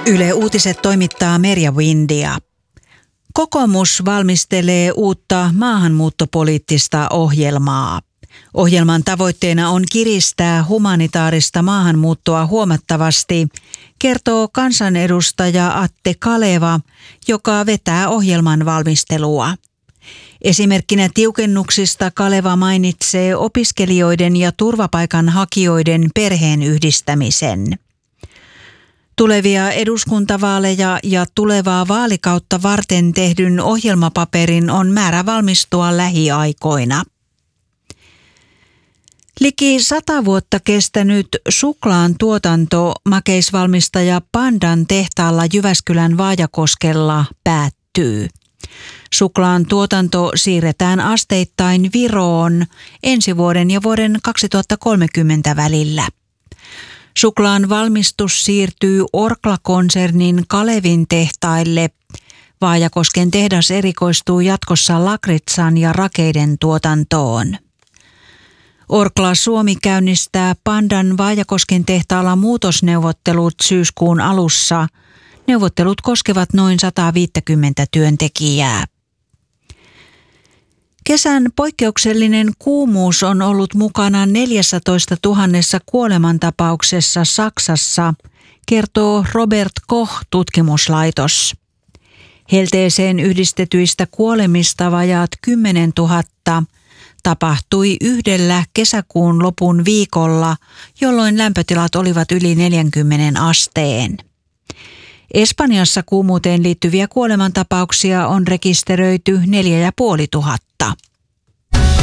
Yle Uutiset toimittaa Merja Windia. Kokoomus valmistelee uutta maahanmuuttopoliittista ohjelmaa. Ohjelman tavoitteena on kiristää humanitaarista maahanmuuttoa huomattavasti, kertoo kansanedustaja Atte Kaleva, joka vetää ohjelman valmistelua. Esimerkkinä tiukennuksista Kaleva mainitsee opiskelijoiden ja turvapaikanhakijoiden perheenyhdistämisen. Tulevia eduskuntavaaleja ja tulevaa vaalikautta varten tehdyn ohjelmapaperin on määrä valmistua lähiaikoina. Liki 100 vuotta kestänyt suklaan tuotanto makeisvalmistaja Pandan tehtaalla Jyväskylän Vaajakoskella päättyy. Suklaan tuotanto siirretään asteittain Viroon ensi vuoden ja vuoden 2030 välillä. Suklaan valmistus siirtyy Orkla-konsernin Kalevin tehtaille. Vaajakosken tehdas erikoistuu jatkossa lakritsan ja rakeiden tuotantoon. Orkla Suomi käynnistää Pandan Vaajakosken tehtaalla muutosneuvottelut syyskuun alussa. Neuvottelut koskevat noin 150 työntekijää. Kesän poikkeuksellinen kuumuus on ollut mukana 14 000 kuolemantapauksessa Saksassa, kertoo Robert Koch-tutkimuslaitos. Helteeseen yhdistetyistä kuolemista vajaat 10 000 tapahtui yhdellä kesäkuun lopun viikolla, jolloin lämpötilat olivat yli 40 asteen. Espanjassa kuumuuteen liittyviä kuolemantapauksia on rekisteröity 4 500.